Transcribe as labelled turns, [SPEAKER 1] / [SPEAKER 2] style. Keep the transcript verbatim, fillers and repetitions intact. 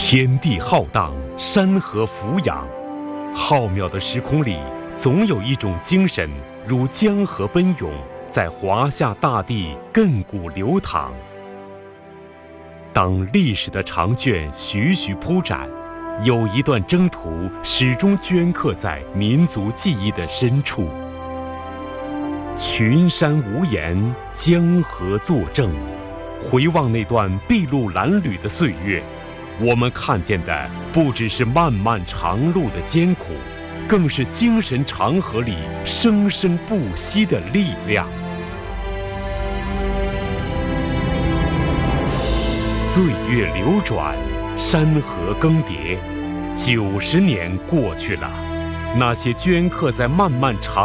[SPEAKER 1] 天地浩荡，山河俯仰，浩渺的时空里，总有一种精神，如江河奔涌，在华夏大地亘古流淌。当历史的长卷徐徐铺展，有一段征途始终镌刻在民族记忆的深处。群山无言，江河作证。回望那段筚路蓝缕的岁月，我们看见的不只是漫漫长路的艰苦，更是精神长河里生生不息的力量。岁月流转，山河更迭，九十年过去了，那些镌刻在漫漫长